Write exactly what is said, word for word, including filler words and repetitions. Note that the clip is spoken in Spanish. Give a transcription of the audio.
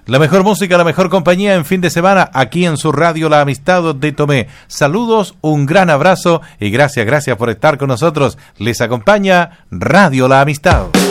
La mejor música, la mejor compañía en fin de semana, aquí en su radio La Amistad de Tomé. Saludos, un gran abrazo y gracias, gracias por estar con nosotros. Les acompaña Radio La Amistad.